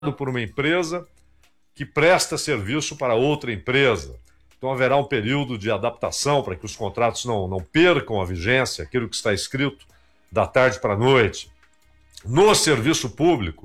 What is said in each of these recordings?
por uma empresa que presta serviço para outra empresa. Então haverá um período de adaptação para que os contratos não percam a vigência, aquilo que está escrito da tarde para a noite. No serviço público,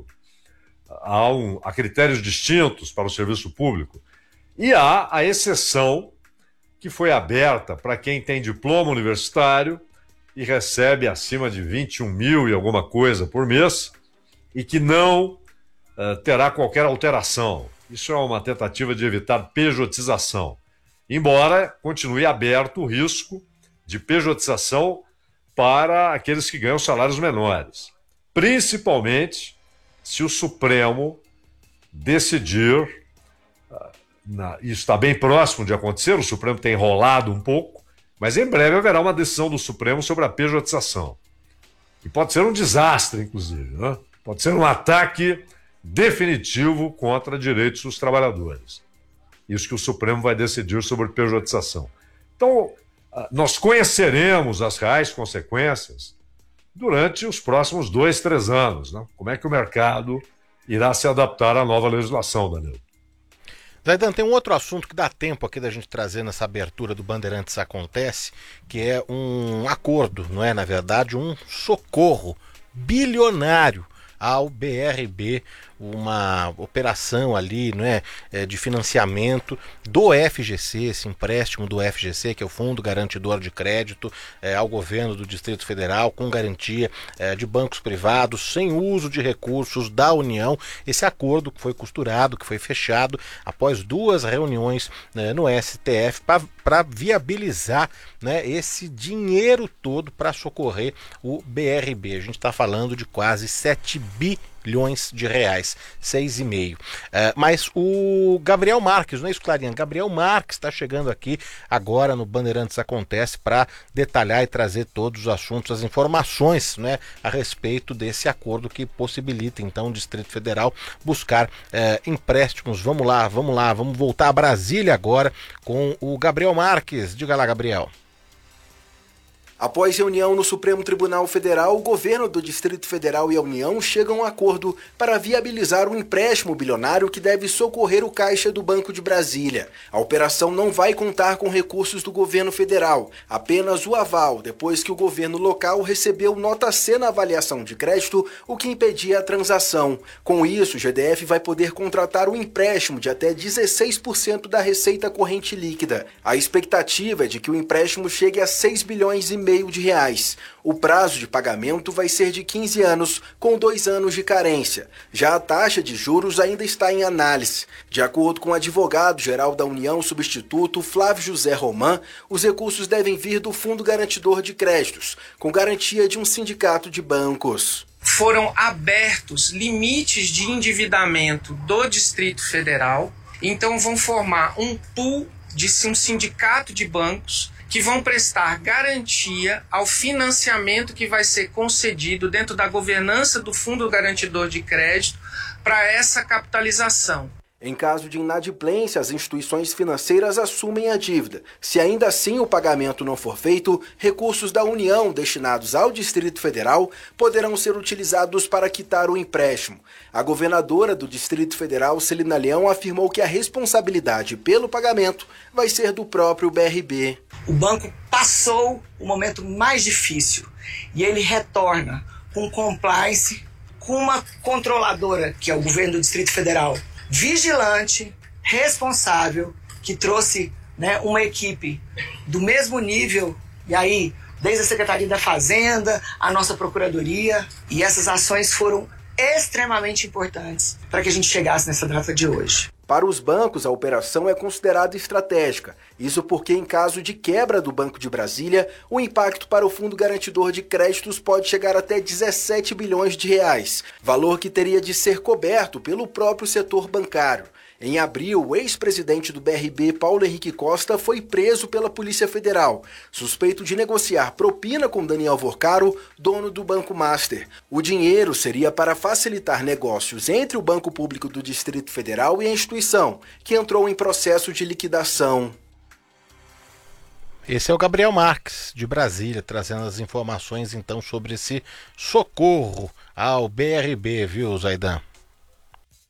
há critérios distintos para o serviço público. E há a exceção que foi aberta para quem tem diploma universitário e recebe acima de 21 mil e alguma coisa por mês e que não terá qualquer alteração. Isso é uma tentativa de evitar pejotização. Embora continue aberto o risco de pejotização para aqueles que ganham salários menores. Principalmente se o Supremo decidir, isso está bem próximo de acontecer, o Supremo tem enrolado um pouco, mas em breve haverá uma decisão do Supremo sobre a pejotização. E pode ser um desastre, inclusive, né? Pode ser um ataque definitivo contra direitos dos trabalhadores. Isso que o Supremo vai decidir sobre pejotização. Então, nós conheceremos as reais consequências durante os próximos 2, 3 anos, né? Como é que o mercado irá se adaptar à nova legislação, Danilo? Zaidan, tem um outro assunto que dá tempo aqui da gente trazer nessa abertura do Bandeirantes Acontece, que é um acordo, não é, na verdade, um socorro bilionário ao BRB, uma operação ali, não é, de financiamento do FGC, esse empréstimo do FGC, que é o Fundo Garantidor de Crédito, ao governo do Distrito Federal, com garantia de bancos privados, sem uso de recursos da União. Esse acordo que foi costurado, que foi fechado após 2 reuniões no STF para viabilizar, né, esse dinheiro todo para socorrer o BRB. A gente está falando de quase 7 bilhões de reais, 6,5. Mas o Gabriel Marques, não é isso, Clarinha? Gabriel Marques está chegando aqui agora no Bandeirantes Acontece para detalhar e trazer todos os assuntos, as informações, né, a respeito desse acordo que possibilita então o Distrito Federal buscar empréstimos. Vamos lá, vamos voltar a Brasília agora com o Gabriel Marques. Diga lá, Gabriel. Após reunião no Supremo Tribunal Federal, o governo do Distrito Federal e a União chegam a um acordo para viabilizar um empréstimo bilionário que deve socorrer o caixa do Banco de Brasília. A operação não vai contar com recursos do governo federal, apenas o aval, depois que o governo local recebeu nota C na avaliação de crédito, o que impedia a transação. Com isso, o GDF vai poder contratar um empréstimo de até 16% da receita corrente líquida. A expectativa é de que o empréstimo chegue a 6 bilhões e meio de reais. O prazo de pagamento vai ser de 15 anos, com 2 anos de carência. Já a taxa de juros ainda está em análise. De acordo com o advogado-geral da União substituto Flávio José Roman, os recursos devem vir do Fundo Garantidor de Créditos, com garantia de um sindicato de bancos. Foram abertos limites de endividamento do Distrito Federal, então vão formar um pool de um sindicato de bancos que vão prestar garantia ao financiamento que vai ser concedido dentro da governança do Fundo Garantidor de Crédito para essa capitalização. Em caso de inadimplência, as instituições financeiras assumem a dívida. Se ainda assim o pagamento não for feito, recursos da União destinados ao Distrito Federal poderão ser utilizados para quitar o empréstimo. A governadora do Distrito Federal, Celina Leão, afirmou que a responsabilidade pelo pagamento vai ser do próprio BRB. O banco passou o momento mais difícil e ele retorna com compliance, com uma controladora, que é o governo do Distrito Federal, vigilante, responsável, que trouxe, né, uma equipe do mesmo nível, e aí, desde a Secretaria da Fazenda, a nossa Procuradoria, e essas ações foram extremamente importantes para que a gente chegasse nessa data de hoje. Para os bancos, a operação é considerada estratégica. Isso porque, em caso de quebra do Banco de Brasília, o impacto para o Fundo Garantidor de Créditos pode chegar até 17 bilhões de reais, valor que teria de ser coberto pelo próprio setor bancário. Em abril, o ex-presidente do BRB, Paulo Henrique Costa, foi preso pela Polícia Federal, suspeito de negociar propina com Daniel Vorcaro, dono do Banco Master. O dinheiro seria para facilitar negócios entre o Banco Público do Distrito Federal e a instituição, que entrou em processo de liquidação. Esse é o Gabriel Marques, de Brasília, trazendo as informações então sobre esse socorro ao BRB, viu, Zaidan?